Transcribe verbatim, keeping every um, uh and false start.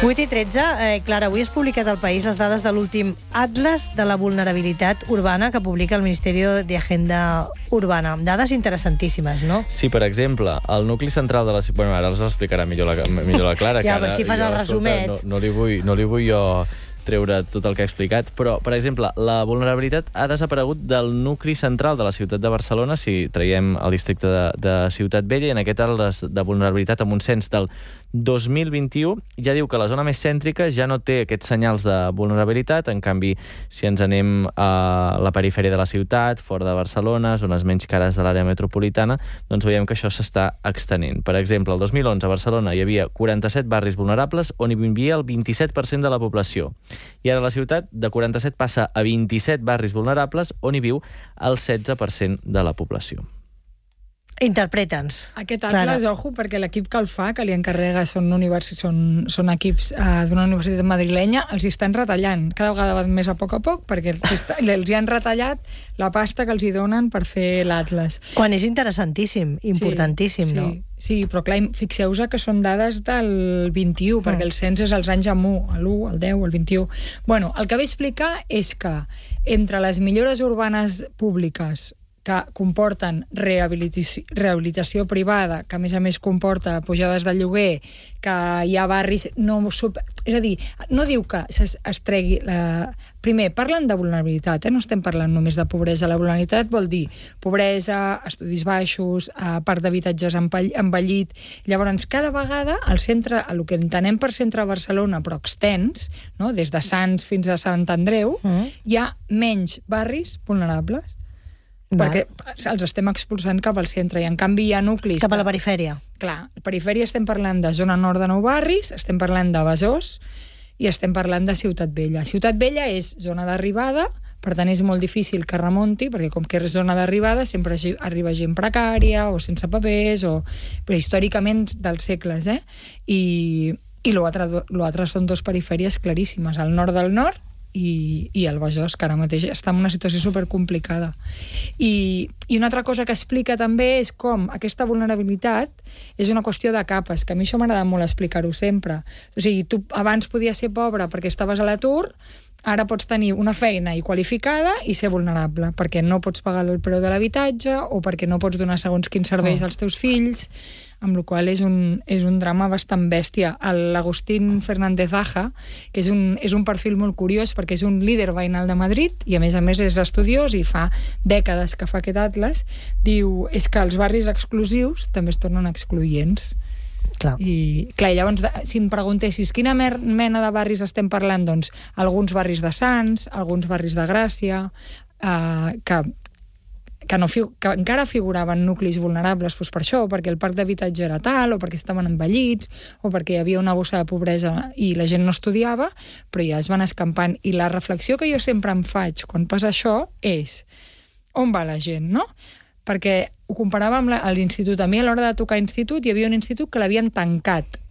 vuit i tretze, eh, Clara, avui has publicat al País les dades de l'últim Atlas de la vulnerabilitat urbana que publica el Ministeri de Agenda Urbana. Dades interessantíssimes, no? Sí, per exemple, el nucli central de la... Bueno, ara els explicarà millor la, millor la Clara. Ja, que però si fas el resumet. No, no, li vull, no li vull jo treure tot el que ha explicat, però, per exemple, la vulnerabilitat ha desaparegut del nucli central de la ciutat de Barcelona, si traiem el districte de, de Ciutat Vella, i en aquest atles de vulnerabilitat amb un cens del dos mil vint-i-u ja diu que la zona més cèntrica ja no té aquests senyals de vulnerabilitat. En canvi, si ens anem a la perifèria de la ciutat, fora de Barcelona, zones menys cares de l'àrea metropolitana, doncs veiem que això s'està extenent. Per exemple, el dos mil onze a Barcelona hi havia quaranta-set barris vulnerables on hi vivia el vint-i-set per cent de la població. I ara la ciutat de quaranta-set passa a vint-i-set barris vulnerables on hi viu el setze per cent de la població. Interpreta'ns. Aquest atles, Clara. Ojo, perquè l'equip que el fa, que li encarrega, són, univers... són, són equips uh, d'una universitat madrilenya, els hi estan retallant. Cada vegada va més a poc a poc, perquè els, els hi han retallat la pasta que els hi donen per fer l'atles. Quan és interessantíssim, importantíssim, sí, no? Sí, sí, però clar, fixeu-vos que són dades del vint-i-u, mm. perquè el cens és als anys amb u, l'u, el deu, el vint-i-u. Bueno, el que ve a explicar és que entre les millores urbanes públiques que comporten rehabilitació, rehabilitació privada, que a més a més comporta pujades de lloguer, que hi ha barris... No, sub... És a dir, no diu que es, es tregui... La... Primer, parlen de vulnerabilitat, eh? No estem parlant només de pobresa. La vulnerabilitat vol dir pobresa, estudis baixos, eh, parc d'habitatges envellit. Llavors, cada vegada, al centre, el que entenem per centre de Barcelona, però extens, no? Des de Sants fins a Sant Andreu, mm. hi ha menys barris vulnerables. Perquè els estem expulsant cap al centre i en canvi hi ha nuclis... Cap a la perifèria. Clar, a perifèria estem parlant de zona nord de Nou Barris, estem parlant de Besòs i estem parlant de Ciutat Vella. Ciutat Vella és zona d'arribada, per tant és molt difícil que remunti, perquè com que és zona d'arribada sempre arriba gent precària o sense papers, o... però històricament dels segles, eh? I, i l'altre són dos perifèries claríssimes, al nord del nord i, i el Besòs, que ara mateix està en una situació supercomplicada. I, I una altra cosa que explica també és com aquesta vulnerabilitat és una qüestió de capes, que a mi això m'agrada molt explicar-ho sempre. O sigui, tu abans podies ser pobre perquè estaves a l'atur, ara pots tenir una feina i qualificada i ser vulnerable, perquè no pots pagar el preu de l'habitatge o perquè no pots donar segons quins serveis oh. als teus fills, amb la qual és un, és un drama bastant bèstia. L'Agustín Fernández Aja, que és un, és un perfil molt curiós perquè és un líder veïnal de Madrid i a més a més és estudiós i fa dècades que fa aquest atles, diu és que els barris exclusius també es tornen excloents. Clar. I clar, llavors, si em preguntessis quina mena de barris estem parlant, doncs alguns barris de Sants, alguns barris de Gràcia, eh, que, que, no, que encara figuraven nuclis vulnerables doncs per això, perquè el parc d'habitatge era tal, o perquè estaven envellits, o perquè hi havia una bossa de pobresa i la gent no estudiava, però ja es van escampant. I la reflexió que jo sempre em faig quan passa això és on va la gent, no? Perquè ho comparava amb la, l'institut. A mi, a l'hora de tocar institut, hi havia un institut que l'havien tancat